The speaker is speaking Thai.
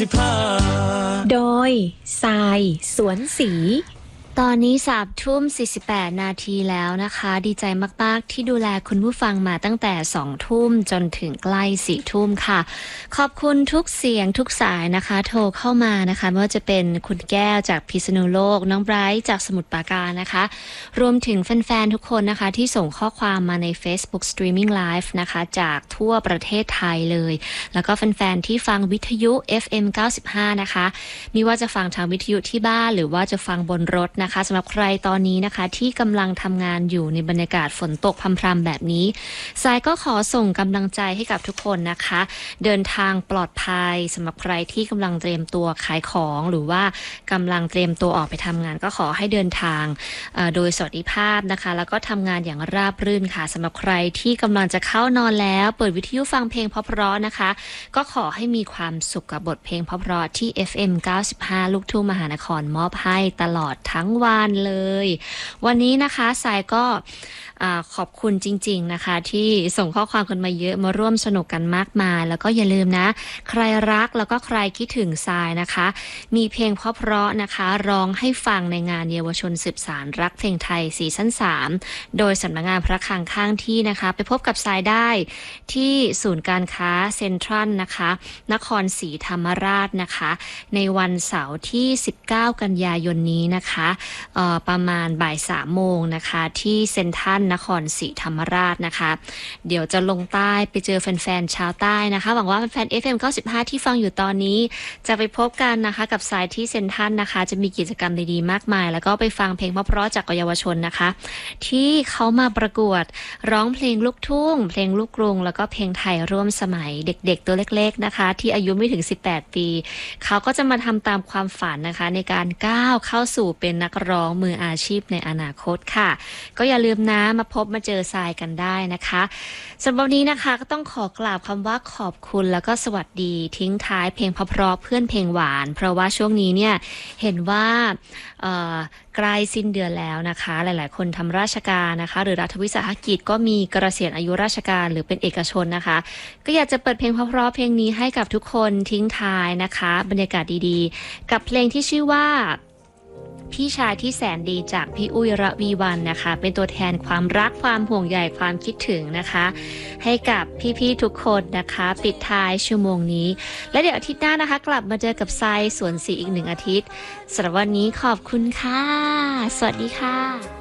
โดยทรายสวนสีตอนนี้3:48 นาทีแล้วนะคะดีใจมากๆที่ดูแลคุณผู้ฟังมาตั้งแต่2 ทุ่มจนถึงใกล้4 ทุ่มค่ะขอบคุณทุกเสียงทุกสายนะคะโทรเข้ามานะคะไม่ว่าจะเป็นคุณแก้วจากพิษณุโลกน้องไบรท์จากสมุทรปราการนะคะรวมถึงแฟนๆทุกคนนะคะที่ส่งข้อความมาใน Facebook Streaming Live นะคะจากทั่วประเทศไทยเลยแล้วก็แฟนๆที่ฟังวิทยุ FM 95นะคะไม่ว่าจะฟังทางวิทยุที่บ้านหรือว่าจะฟังบนรถนะคะสำหรับใครตอนนี้นะคะที่กำลังทำงานอยู่ในบรรยากาศฝนตกพรำๆแบบนี้สายก็ขอส่งกำลังใจให้กับทุกคนนะคะเดินทางปลอดภัยสำหรับใครที่กำลังเตรียมตัวขายของหรือว่ากำลังเตรียมตัวออกไปทำงานก็ขอให้เดินทางโดยสวัสดิภาพนะคะแล้วก็ทำงานอย่างราบรื่นค่ะสำหรับใครที่กำลังจะเข้านอนแล้วเปิดวิทยุฟังเพลงเพราะๆนะคะก็ขอให้มีความสุขกับบทเพลงเพราะๆที่ FM 95ลูกทุ่งมหานครมอบให้ตลอดทั้งวันเลยวันนี้นะคะสายก็ขอบคุณจริงๆนะคะที่ส่งข้อความกันมาเยอะมาร่วมสนุกกันมากมายแล้วก็อย่าลืมนะใครรักแล้วก็ใครคิดถึงทรายนะคะมีเพลงเพราะๆนะคะร้องให้ฟังในงานเยาวชนสืบสานรักเพลงไทยซีซั่น3โดยสำนักงานพระคลังข้างที่นะคะไปพบกับทรายได้ที่ศูนย์การค้าเซ็นทรัลนะคะนครศรีธรรมราชนะคะในวันเสาร์ที่19 กันยายนนี้นะคะประมาณบ่าย3 โมงนะคะที่เซ็นทรัลนครศรีธรรมราชนะคะเดี๋ยวจะลงใต้ไปเจอแฟนๆชาวใต้นะคะหวังว่าแฟน FM 95ที่ฟังอยู่ตอนนี้จะไปพบกันนะคะกับสายที่เซ็นทรัลนะคะจะมีกิจกรรมดีๆมากมายแล้วก็ไปฟังเพลงเพราะๆจากเยาวชนนะคะที่เขามาประกวดร้องเพลงลูกทุ่งเพลงลูกกรุงแล้วก็เพลงไทยร่วมสมัยเด็กๆตัวเล็กๆนะคะที่อายุไม่ถึง18 ปีเขาก็จะมาทำตามความฝันนะคะในการก้าวเข้าสู่เป็นนักร้องมืออาชีพในอนาคตค่ะก็อย่าลืมนะมาพบมาเจอทรายกันได้นะคะสำหรับวันนี้นะคะก็ต้องขอกราบคำว่าขอบคุณแล้วก็สวัสดีทิ้งท้ายเพลงเพราะๆเพื่อนเพลงหวานเพราะว่าช่วงนี้เนี่ยเห็นว่าใกล้สิ้นเดือนแล้วนะคะหลายๆคนทำราชการนะคะหรือรัฐวิสาหกิจก็มีเกษียณอายุราชการหรือเป็นเอกชนนะคะก็อยากจะเปิดเพลงเพราะๆเพลงนี้ให้กับทุกคนทิ้งท้ายนะคะบรรยากาศดีๆกับเพลงที่ชื่อว่าพี่ชายที่แสนดีจากพี่อุ้ยระวีวรรณนะคะเป็นตัวแทนความรักความห่วงใยความคิดถึงนะคะให้กับพี่ๆทุกคนนะคะปิดท้ายชั่วโมงนี้และเดี๋ยวอาทิตย์หน้านะคะกลับมาเจอกับทรายสวนสีอีก1 อาทิตย์สำหรับวันนี้ขอบคุณค่ะสวัสดีค่ะ